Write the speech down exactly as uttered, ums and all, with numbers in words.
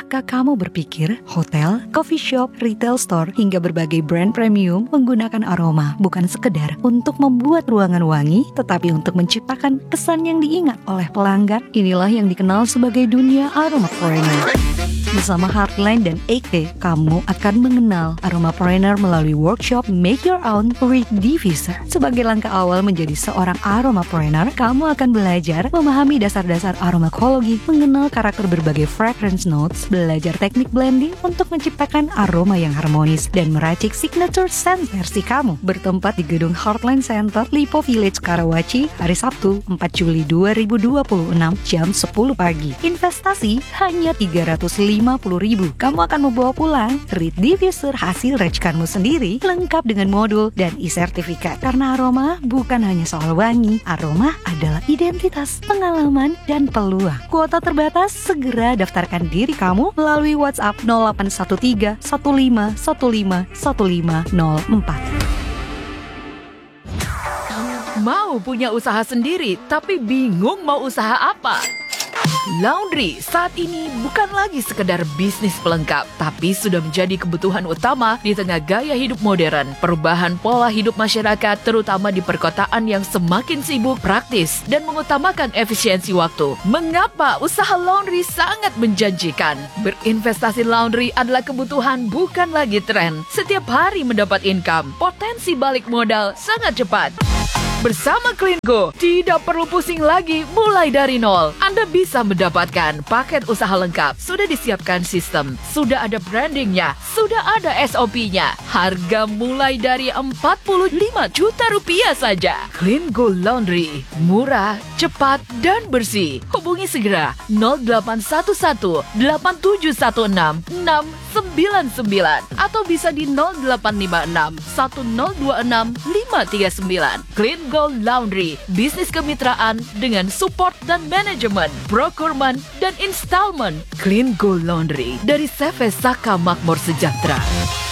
Pernahkah kamu berpikir hotel, coffee shop, retail store, hingga berbagai brand premium menggunakan aroma bukan sekedar untuk membuat ruangan wangi, tetapi untuk menciptakan kesan yang diingat oleh pelanggan? Inilah yang dikenal sebagai dunia aromapreneur. Bersama Heartline dan A K, kamu akan mengenal aromapreneur melalui workshop Make Your Own Reed Diffuser. Sebagai langkah awal menjadi seorang aromapreneur, kamu akan belajar memahami dasar-dasar aromakologi, mengenal karakter berbagai fragrance notes, belajar teknik blending untuk menciptakan aroma yang harmonis, dan meracik signature scent versi kamu. Bertempat di gedung Heartline Center, Lipo Village, Karawaci, hari Sabtu, empat Juli dua ribu dua puluh enam, jam sepuluh pagi. Investasi hanya tiga ratus lima puluh ribu. Kamu akan membawa pulang Reed Diffuser hasil racikanmu sendiri, lengkap dengan modul dan e-sertifikat. Karena aroma bukan hanya soal wangi, aroma adalah identitas, pengalaman, dan peluang. Kuota terbatas, segera daftarkan diri kamu melalui WhatsApp nol delapan satu tiga satu lima satu lima satu lima nol empat. Mau punya usaha sendiri tapi bingung mau usaha apa? Laundry saat ini bukan lagi sekedar bisnis pelengkap, tapi sudah menjadi kebutuhan utama di tengah gaya hidup modern, perubahan pola hidup masyarakat, terutama di perkotaan yang semakin sibuk, praktis, dan mengutamakan efisiensi waktu. Mengapa usaha laundry sangat menjanjikan? Berinvestasi laundry adalah kebutuhan, bukan lagi tren. Setiap hari mendapat income, potensi balik modal sangat cepat. Bersama CleanGo, tidak perlu pusing lagi mulai dari nol. Anda bisa mendapatkan paket usaha lengkap, sudah disiapkan sistem, sudah ada brandingnya, sudah ada S O P-nya. Harga mulai dari empat puluh lima juta rupiah saja. CleanGo Laundry, murah, cepat, dan bersih. Hubungi segera nol delapan satu satu delapan tujuh satu enam enam sembilan sembilan atau bisa di nol delapan lima enam satu nol dua enam lima tiga sembilan. CleanGo Laundry, bisnis kemitraan dengan support dan manajemen, procurement dan installment. CleanGo Laundry dari C V Saka Makmur Sejahtera.